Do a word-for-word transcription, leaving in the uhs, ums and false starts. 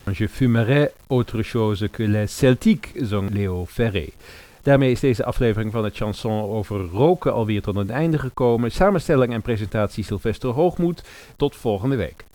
Je fumerais autre chose que les Celtiques, zong Leo Ferré. Daarmee is deze aflevering van het chanson over roken alweer tot een einde gekomen. Samenstelling en presentatie Sylvester Hoogmoed. Tot volgende week.